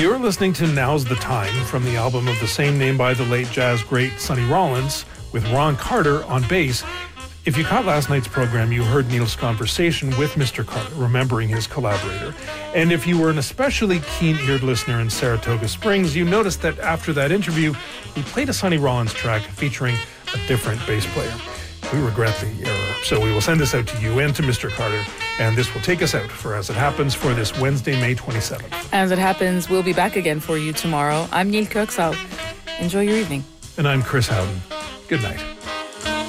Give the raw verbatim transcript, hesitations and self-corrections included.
You're listening to Now's the Time from the album of the same name by the late jazz great Sonny Rollins with Ron Carter on bass. If you caught last night's program, you heard Neil's conversation with Mister Carter, remembering his collaborator. And if you were an especially keen-eared listener in Saratoga Springs, you noticed that after that interview, we played a Sonny Rollins track featuring a different bass player. We regret the error, so we will send this out to you and to Mister Carter, and this will take us out for As It Happens for this Wednesday, May twenty-seventh. As It Happens, we'll be back again for you tomorrow. I'm Neil Kirksall. Enjoy your evening. And I'm Chris Howden. Good night.